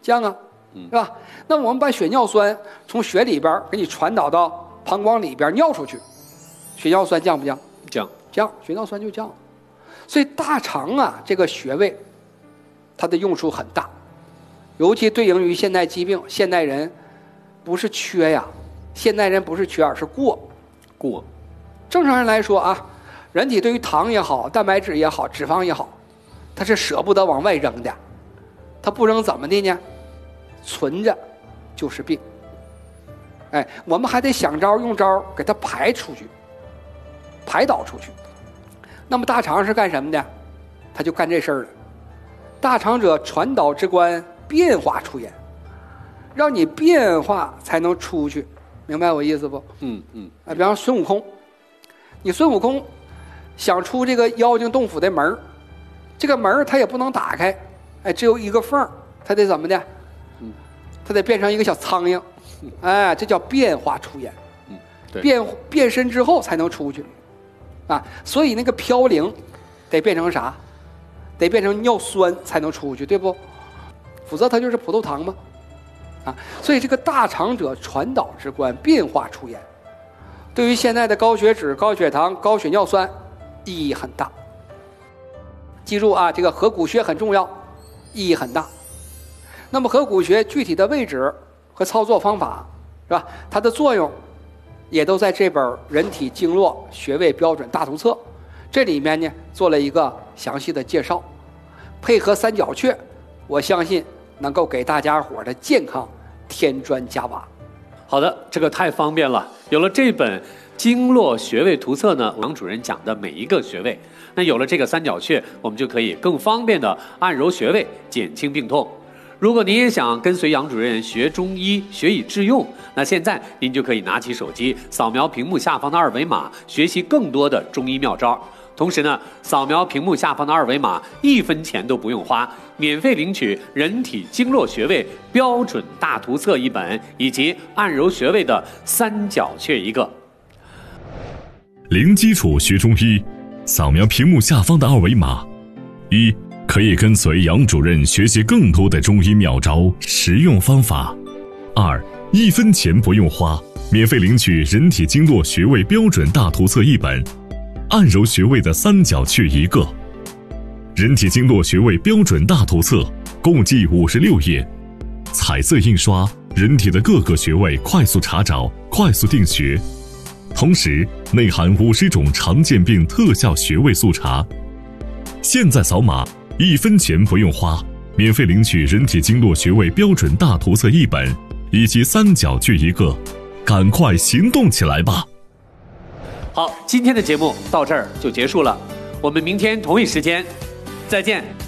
降啊，是吧？那我们把血尿酸从血里边给你传导到膀胱里边尿出去，血尿酸降不降？降，血尿酸就降了。所以大肠啊这个穴位，它的用处很大，尤其对应于现代疾病，现代人不是缺呀，现代人不是缺，而是过。正常人来说啊，人体对于糖也好，蛋白质也好，脂肪也好，它是舍不得往外扔的，它不扔怎么的呢？存着就是病。哎，我们还得想招用招给它排出去，排导出去。那么大肠是干什么的？它就干这事儿了。大肠者，传导之官，变化出焉，让你变化才能出去，明白我意思不？比方孙悟空，你孙悟空想出这个妖精洞府的门，这个门他也不能打开，哎，只有一个缝，他得怎么的？他得变成一个小苍蝇，哎，这叫变化出焉。变身之后才能出去，啊，所以那个飘零得变成啥？得变成尿酸才能出去，对不？否则它就是葡萄糖嘛，啊，所以这个大肠者，传导之官，变化出焉，对于现在的高血脂、高血糖、高血尿酸意义很大。记住啊，这个合谷穴很重要，意义很大。那么合谷穴具体的位置和操作方法，是吧？它的作用也都在这本《人体经络穴位标准大图册》这里面呢做了一个详细的介绍，配合三角穴，我相信能够给大家伙的健康添砖加瓦。 好的，这个太方便了。有了这本经络穴位图册呢，王主任讲的每一个穴位，那有了这个三角穴，我们就可以更方便的按揉穴位，减轻病痛。如果您也想跟随杨主任学中医，学以致用，那现在您就可以拿起手机，扫描屏幕下方的二维码，学习更多的中医妙招。同时呢，扫描屏幕下方的二维码，1分钱都不用花，免费领取《人体经络穴位标准大图册》1本，以及按揉穴位的三角穴1个。 零基础学中医，扫描屏幕下方的二维码。1. 可以跟随杨主任学习更多的中医妙招、实用方法。2. 1分钱不用花，免费领取《人体经络穴位标准大图册》1本，按揉穴位的三角穴1个。人体经络穴位标准大图册共计56页，彩色印刷，人体的各个穴位快速查找，快速定穴。同时内含50种常见病特效穴位速查。现在扫码，1分钱不用花，免费领取《人体经络穴位标准大图册》1本，以及三角穴1个，赶快行动起来吧！ 好，今天的节目到这儿就结束了，我们明天同一时间再见。